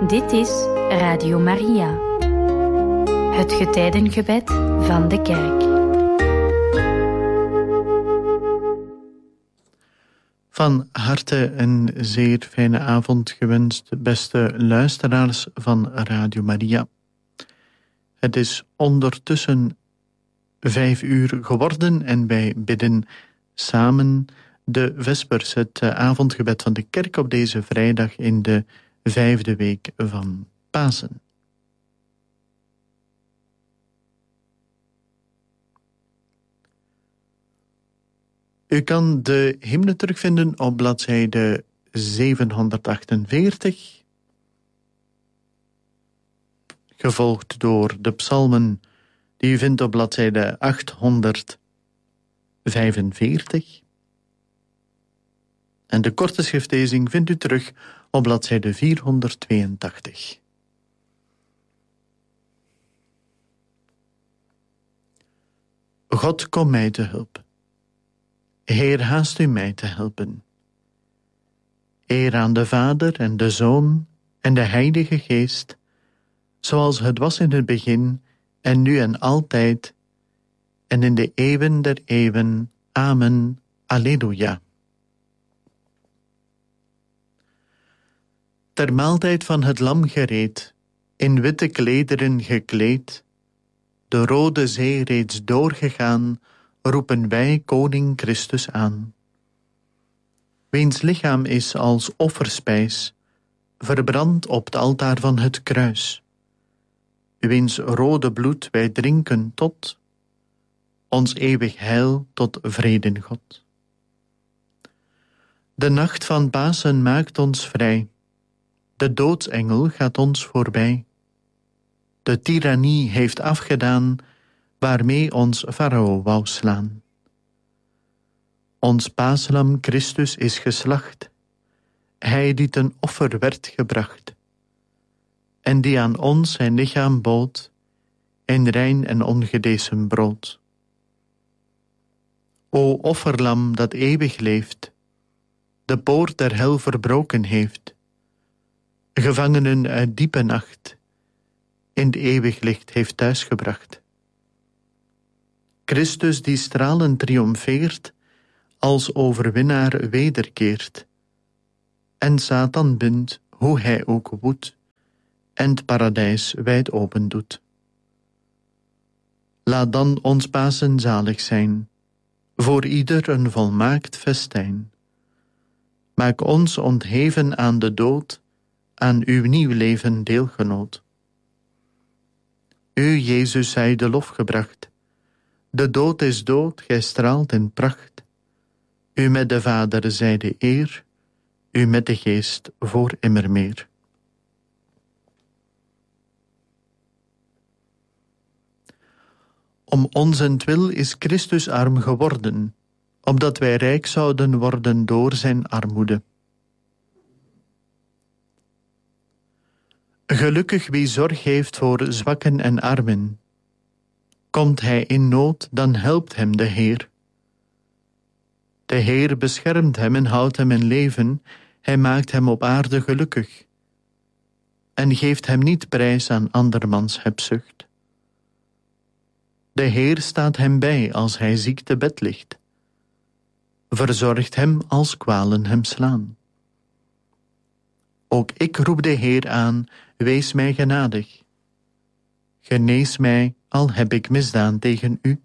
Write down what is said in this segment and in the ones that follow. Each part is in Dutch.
Dit is Radio Maria, het getijdengebed van de Kerk. Van harte een zeer fijne avond gewenst, beste luisteraars van Radio Maria. Het is ondertussen 5 uur geworden en wij bidden samen de vespers, het avondgebed van de Kerk op deze vrijdag in de 5e week van Pasen. U kan de hymne terugvinden op bladzijde 748, gevolgd door de psalmen die u vindt op bladzijde 845. En de korte schriftlezing vindt u terug op bladzijde 482. God, kom mij te hulp. Heer, haast u mij te helpen. Eer aan de Vader en de Zoon en de Heilige Geest, zoals het was in het begin en nu en altijd en in de eeuwen der eeuwen. Amen. Alleluia. Ter maaltijd van het lam gereed, in witte klederen gekleed, de Rode Zee reeds doorgegaan, roepen wij Koning Christus aan. Wiens lichaam is als offerspijs, verbrand op het altaar van het kruis. Wiens rode bloed wij drinken tot ons eeuwig heil, tot vrede in God. De nacht van Pasen maakt ons vrij. De doodsengel gaat ons voorbij. De tirannie heeft afgedaan, waarmee ons farao wou slaan. Ons paaslam Christus is geslacht, hij die ten offer werd gebracht, en die aan ons zijn lichaam bood, in rein en ongedezen brood. O offerlam dat eeuwig leeft, de poort der hel verbroken heeft, gevangenen uit diepe nacht, in het eeuwig licht heeft thuisgebracht. Christus die stralend triomfeert, als overwinnaar wederkeert, en Satan bindt, hoe hij ook woedt, en het paradijs wijd open doet. Laat dan ons Pasen zalig zijn, voor ieder een volmaakt festijn. Maak ons ontheven aan de dood, aan uw nieuw leven deelgenoot. U, Jezus, zij de lof gebracht. De dood is dood, gij straalt in pracht. U met de Vader zij de eer, u met de Geest voor immermeer. Om onzentwil is Christus arm geworden, opdat wij rijk zouden worden door zijn armoede. Gelukkig wie zorg heeft voor zwakken en armen. Komt hij in nood, dan helpt hem de Heer. De Heer beschermt hem en houdt hem in leven, hij maakt hem op aarde gelukkig. En geeft hem niet prijs aan andermans hebzucht. De Heer staat hem bij als hij ziek te bed ligt. Verzorgt hem als kwalen hem slaan. Ook ik roep de Heer aan, wees mij genadig. Genees mij, al heb ik misdaan tegen u.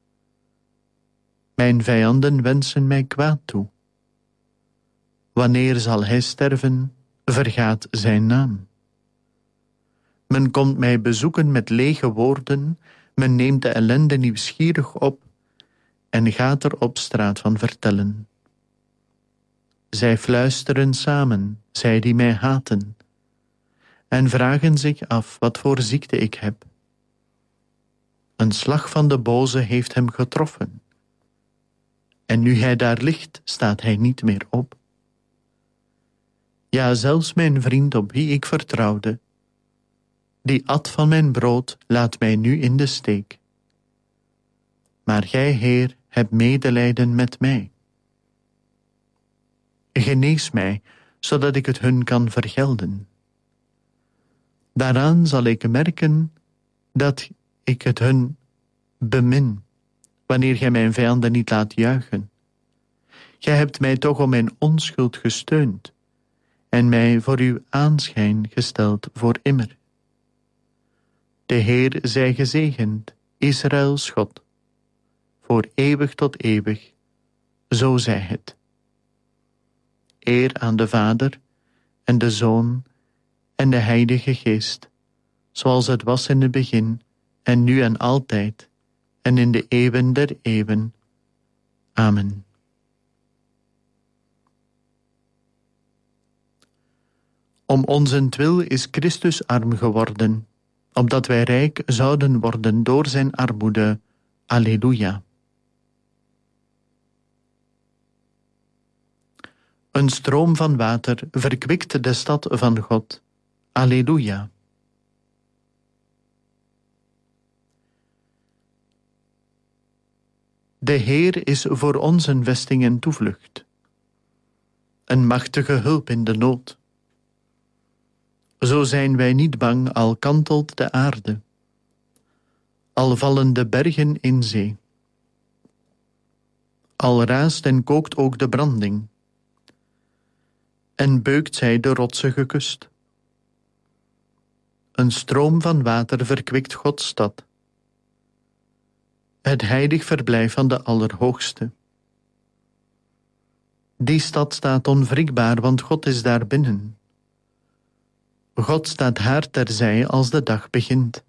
Mijn vijanden wensen mij kwaad toe. Wanneer zal hij sterven, vergaat zijn naam. Men komt mij bezoeken met lege woorden, men neemt de ellende nieuwsgierig op en gaat er op straat van vertellen. Zij fluisteren samen, zij die mij haten, en vragen zich af wat voor ziekte ik heb. Een slag van de boze heeft hem getroffen, en nu hij daar ligt, staat hij niet meer op. Ja, zelfs mijn vriend op wie ik vertrouwde, die at van mijn brood, laat mij nu in de steek. Maar gij, Heer, hebt medelijden met mij. Genees mij, zodat ik het hun kan vergelden. Daaraan zal ik merken dat ik het hun bemin, wanneer gij mijn vijanden niet laat juichen. Gij hebt mij toch om mijn onschuld gesteund en mij voor uw aanschijn gesteld voor immer. De Heer zij gezegend, Israëls God, voor eeuwig tot eeuwig, zo zij het. Eer aan de Vader en de Zoon en de Heilige Geest, zoals het was in het begin en nu en altijd en in de eeuwen der eeuwen. Amen. Om onzentwil is Christus arm geworden, opdat wij rijk zouden worden door zijn armoede. Alleluia. Een stroom van water verkwikt de stad van God. Alleluia. De Heer is voor ons een vesting en toevlucht, een machtige hulp in de nood. Zo zijn wij niet bang, al kantelt de aarde, al vallen de bergen in zee, al raast en kookt ook de branding, en beukt zij de rotsige kust. Een stroom van water verkwikt Gods stad, het heilig verblijf van de Allerhoogste. Die stad staat onwrikbaar, want God is daar binnen. God staat haar terzij als de dag begint.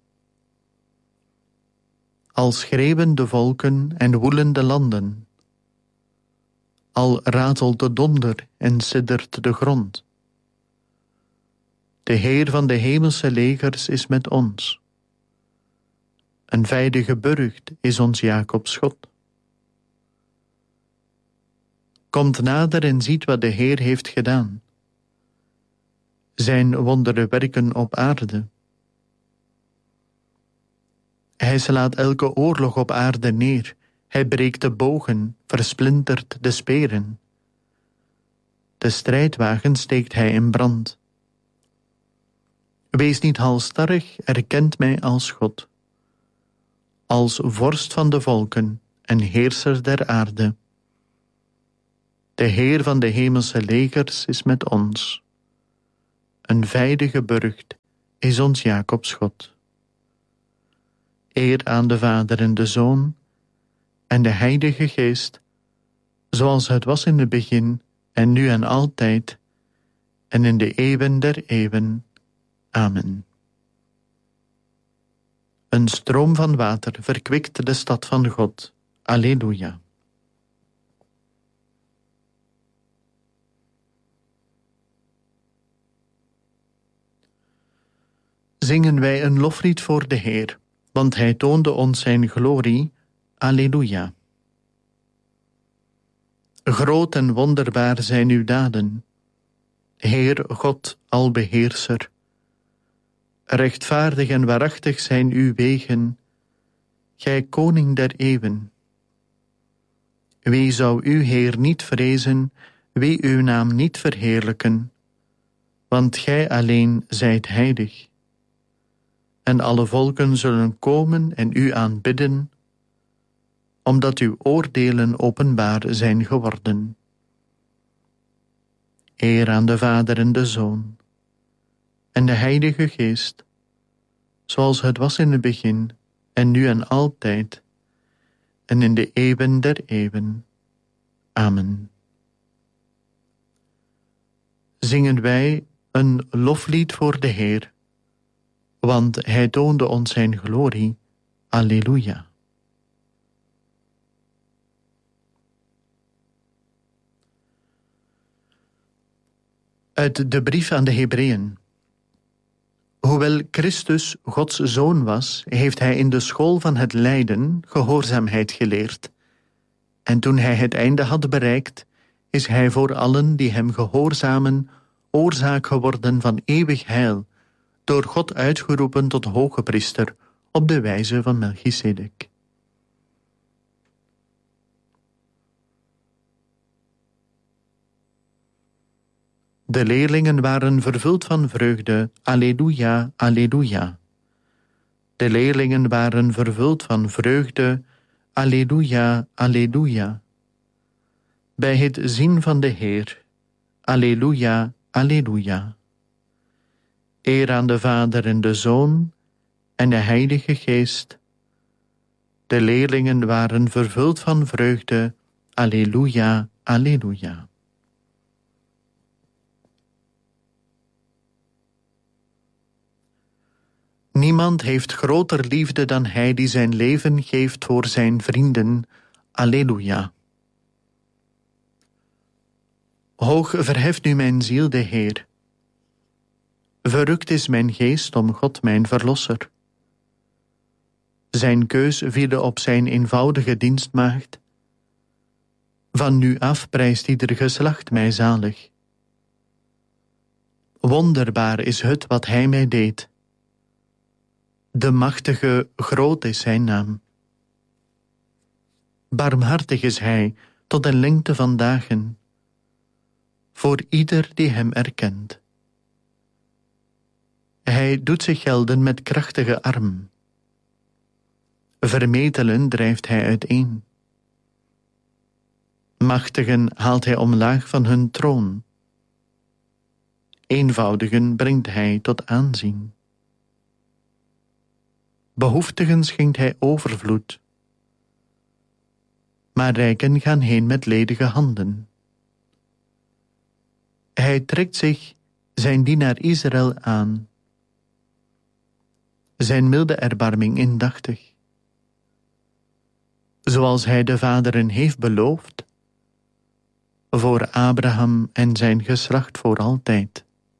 Al schreeuwen de volken en woelen de landen, al ratelt de donder en siddert de grond. De Heer van de hemelse legers is met ons. Een veilige burcht is ons Jacobs God. Komt nader en ziet wat de Heer heeft gedaan. Zijn wonderwerken op aarde. Hij slaat elke oorlog op aarde neer. Hij breekt de bogen, versplintert de speren. De strijdwagen steekt hij in brand. Wees niet halsstarrig, erkent mij als God, als vorst van de volken en heerser der aarde. De Heer van de hemelse legers is met ons. Een veilige burcht is ons Jacobs God. Eer aan de Vader en de Zoon en de Heilige Geest, zoals het was in het begin en nu en altijd en in de eeuwen der eeuwen. Amen. Een stroom van water verkwikt de stad van God. Alleluia. Zingen wij een loflied voor de Heer, want Hij toonde ons zijn glorie. Alleluia. Groot en wonderbaar zijn uw daden, Heer God albeheerser. Rechtvaardig en waarachtig zijn uw wegen, gij koning der eeuwen. Wie zou u, Heer, niet vrezen, wie uw naam niet verheerlijken, want gij alleen zijt heilig. En alle volken zullen komen en u aanbidden, omdat uw oordelen openbaar zijn geworden. Eer aan de Vader en de Zoon en de Heilige Geest, zoals het was in het begin en nu en altijd en in de eeuwen der eeuwen. Amen. Zingen wij een loflied voor de Heer, want Hij toonde ons zijn glorie. Alleluia. Uit de brief aan de Hebreeën. Hoewel Christus Gods Zoon was, heeft Hij in de school van het lijden gehoorzaamheid geleerd. En toen Hij het einde had bereikt, is Hij voor allen die Hem gehoorzamen oorzaak geworden van eeuwig heil, door God uitgeroepen tot hoge priester op de wijze van Melchisedek. De leerlingen waren vervuld van vreugde. Alleluia, alleluia. De leerlingen waren vervuld van vreugde. Alleluia, alleluia. Bij het zien van de Heer. Alleluia, alleluia. Eer aan de Vader en de Zoon en de Heilige Geest. De leerlingen waren vervuld van vreugde. Alleluia, alleluia. Niemand heeft groter liefde dan hij die zijn leven geeft voor zijn vrienden. Alleluia. Hoog verheft nu mijn ziel de Heer. Verrukt is mijn geest om God mijn verlosser. Zijn keus viel op zijn eenvoudige dienstmaagd. Van nu af prijst ieder geslacht mij zalig. Wonderbaar is het wat hij mij deed. De machtige, groot is zijn naam. Barmhartig is hij tot een lengte van dagen. Voor ieder die hem erkent. Hij doet zich gelden met krachtige arm. Vermetelen drijft hij uiteen. Machtigen haalt hij omlaag van hun troon. Eenvoudigen brengt hij tot aanzien. Behoeftigen schenkt hij overvloed. Maar rijken gaan heen met ledige handen. Hij trekt zich zijn dienaar Israël aan. Zijn milde erbarming indachtig. Zoals hij de vaderen heeft beloofd, voor Abraham en zijn geslacht voor altijd.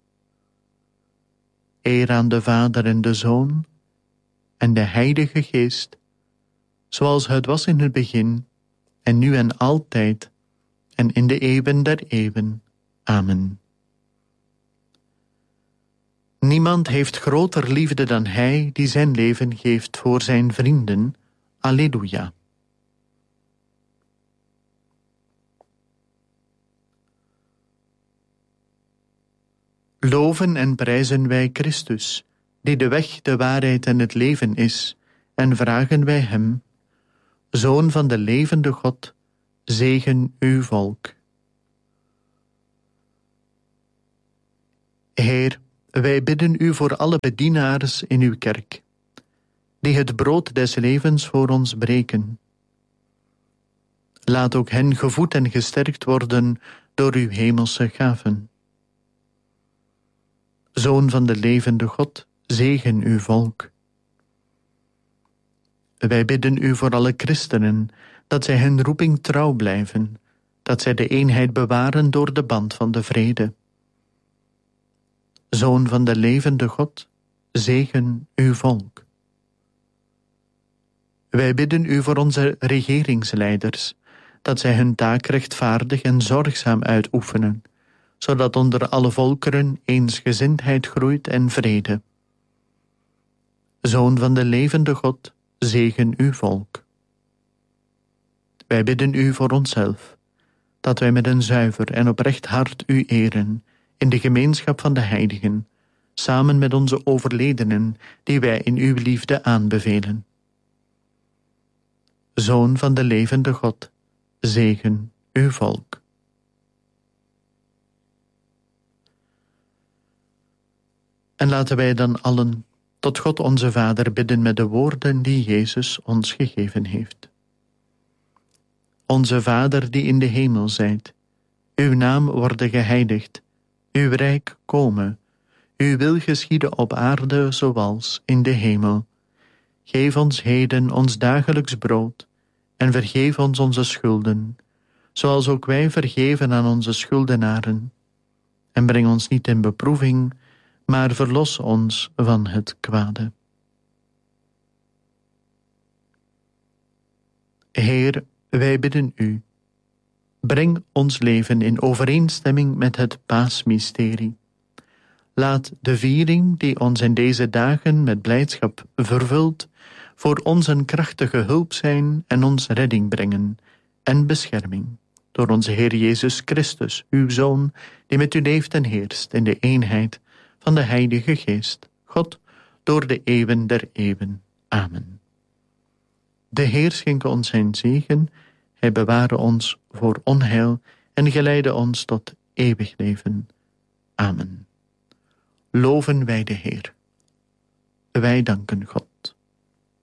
Eer aan de Vader en de Zoon en de Heilige Geest, zoals het was in het begin, en nu en altijd, en in de eeuwen der eeuwen. Amen. Niemand heeft groter liefde dan hij die zijn leven geeft voor zijn vrienden. Alleluia. Loven en prijzen wij Christus, die de weg, de waarheid en het leven is, en vragen wij hem, Zoon van de levende God, zegen uw volk. Heer, wij bidden u voor alle bedienaars in uw kerk, die het brood des levens voor ons breken. Laat ook hen gevoed en gesterkt worden door uw hemelse gaven. Zoon van de levende God, zegen uw volk. Wij bidden u voor alle christenen, dat zij hun roeping trouw blijven, dat zij de eenheid bewaren door de band van de vrede. Zoon van de levende God, zegen uw volk. Wij bidden u voor onze regeringsleiders, dat zij hun taak rechtvaardig en zorgzaam uitoefenen, zodat onder alle volkeren eensgezindheid groeit en vrede. Zoon van de levende God, zegen uw volk. Wij bidden u voor onszelf, dat wij met een zuiver en oprecht hart u eren, in de gemeenschap van de heiligen, samen met onze overledenen, die wij in uw liefde aanbevelen. Zoon van de levende God, zegen uw volk. En laten wij dan allen tot God onze Vader bidden met de woorden die Jezus ons gegeven heeft. Onze Vader die in de hemel zijt, uw naam worde geheiligd, uw rijk komen, uw wil geschieden op aarde zoals in de hemel. Geef ons heden ons dagelijks brood en vergeef ons onze schulden, zoals ook wij vergeven aan onze schuldenaren. En breng ons niet in beproeving, maar verlos ons van het kwade. Heer, wij bidden u, breng ons leven in overeenstemming met het paasmysterie. Laat de viering die ons in deze dagen met blijdschap vervult, voor ons een krachtige hulp zijn en ons redding brengen en bescherming. door onze Heer Jezus Christus, uw Zoon, die met u leeft en heerst in de eenheid van de Heilige Geest, God, door de eeuwen der eeuwen. Amen. De Heer schenke ons zijn zegen, hij beware ons voor onheil en geleide ons tot eeuwig leven. Amen. Loven wij de Heer. Wij danken God.